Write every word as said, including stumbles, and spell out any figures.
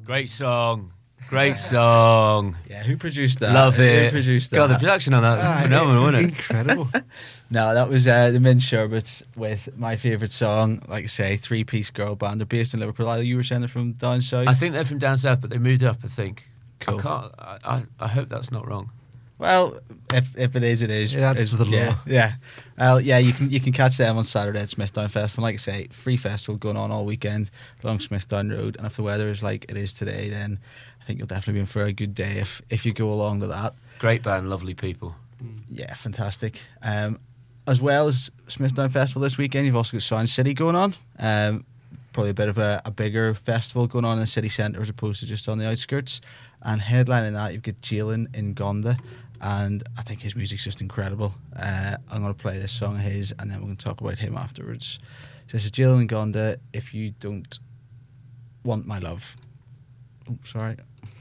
Great song. Great song. Yeah, who produced that? Love it. Who produced that? God, the production on that Ah, phenomenal, wasn't it? Incredible. No, that was uh, the Mint Sherbets with my favourite song. Like I say, three-piece girl band. They're based in Liverpool. Either you were saying they're from down south. I think they're from down south, but they moved up, I think. Cool. I can't. I, I, I hope that's not wrong. Well, if if it is, it is. It adds It's- to the yeah, lore. Yeah. Well, yeah, you can you can catch them on Saturday at Smithdown Festival. Like I say, free festival going on all weekend along Smithdown Road. And if the weather is like it is today, then I think you'll definitely be in for a good day if if you go along to that. Great band, lovely people. Yeah, fantastic. Um, as well as Smithdown Festival this weekend, you've also got Sound City going on. Um, probably a bit of a, a bigger festival going on in the city centre as opposed to just on the outskirts. And headlining that, you've got Jalen in Gonda, and I think his music's just incredible. Uh, I'm going to play this song of his, and then we're going to talk about him afterwards. So this is Jalen in Gonda, If You Don't Want My Love. Oh, sorry.